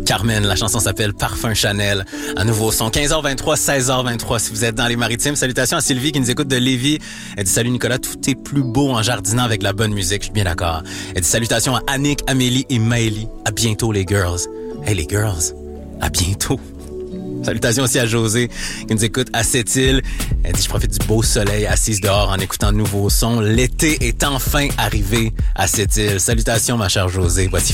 Carmen, la chanson s'appelle Parfum Chanel. Un nouveau son, 15h23, 16h23 si vous êtes dans les Maritimes. Salutations à Sylvie qui nous écoute de Lévis. Elle dit salut Nicolas, tout est plus beau en jardinant avec la bonne musique. Je suis bien d'accord. Elle dit salutations à Annick, Amélie et Maëlie. À bientôt les girls. Hey les girls, à bientôt. Salutations aussi à José qui nous écoute à Sept-Îles. Elle dit « Je profite du beau soleil assise dehors en écoutant de nouveaux sons. L'été est enfin arrivé à Sept-Îles. » Salutations ma chère José. Voici